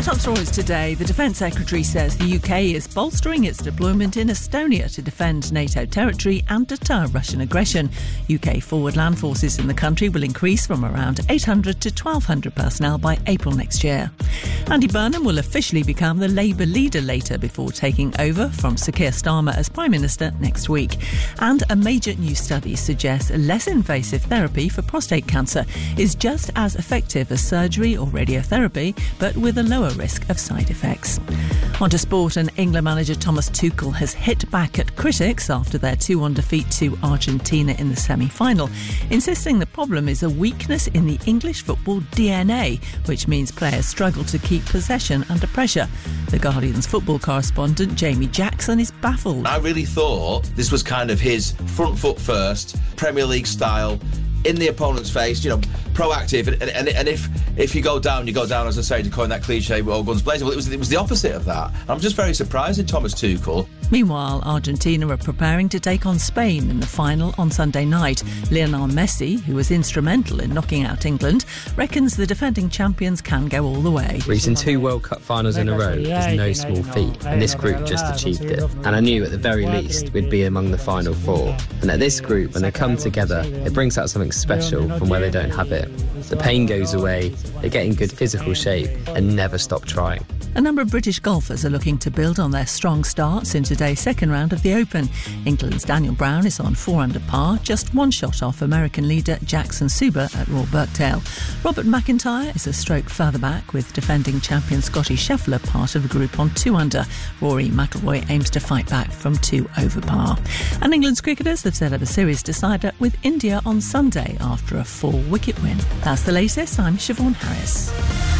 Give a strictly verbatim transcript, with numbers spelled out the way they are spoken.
Our top stories today. The Defence Secretary says the U K is bolstering its deployment in Estonia to defend NATO territory and deter Russian aggression. U K forward land forces in the country will increase from around eight hundred to twelve hundred personnel by April next year. Andy Burnham will officially become the Labour leader later before taking over from Sir Keir Starmer as Prime Minister next week. And a major new study suggests less invasive therapy for prostate cancer is just as effective as surgery or radiotherapy, but with a lower risk of side effects. On to sport, and England manager Thomas Tuchel has hit back at critics after their two one defeat to Argentina in the semi-final, insisting the problem is a weakness in the English football D N A, which means players struggle to keep possession under pressure. The Guardian's football correspondent Jamie Jackson is baffled. I really thought this was kind of his front foot first, Premier League style, in the opponent's face, you know, proactive, and, and, and if if you go down, you go down, as I say, to coin that cliche, all guns blazing. Well, it was it was the opposite of that. I'm just very surprised in Thomas Tuchel. Meanwhile, Argentina are preparing to take on Spain in the final on Sunday night. Lionel Messi, who was instrumental in knocking out England, reckons the defending champions can go all the way. Reaching two World Cup finals in a row is no small feat, and this group just achieved it. And I knew at the very least we'd be among the final four. And at this group, when they come together, it brings out something special from where they don't have it. The pain goes away, they get in good physical shape and never stop trying. A number of British golfers are looking to build on their strong starts in today's second round of the Open. England's Daniel Brown is on four under par, just one shot off American leader Jackson Suber at Royal Birkdale. Robert McIntyre is a stroke further back, with defending champion Scotty Scheffler part of the group on two under. Rory McIlroy aims to fight back from two over par. And England's cricketers have set up a series decider with India on Sunday after a four-wicket win. That's the latest. I'm Siobhan Harris.